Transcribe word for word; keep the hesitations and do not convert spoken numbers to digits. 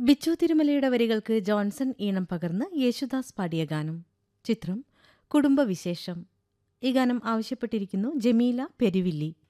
ബിച്ചു തിരുമലയുടെ വരികൾക്ക് ജോൺസൺ ഈണം പകർന്ന് യേശുദാസ് പാടിയ ഗാനം. ചിത്രം കുടുംബവിശേഷം. ഈ ഗാനം ആവശ്യപ്പെട്ടിരിക്കുന്നു ജമീല പെരുവില്ലി.